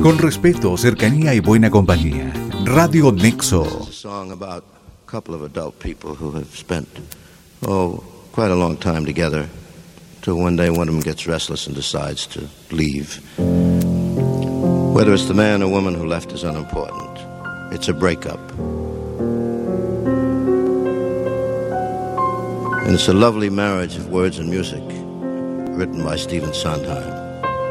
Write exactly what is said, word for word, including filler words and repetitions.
Con respeto, cercanía y buena compañía. Radio Nexo. It's a song about a couple of adult people who have spent, oh, quite a long time together, till one day one of them gets restless and decides to leave. Whether it's the man or woman who left is unimportant. It's a breakup. And it's a lovely marriage of words and music, written by Stephen Sondheim.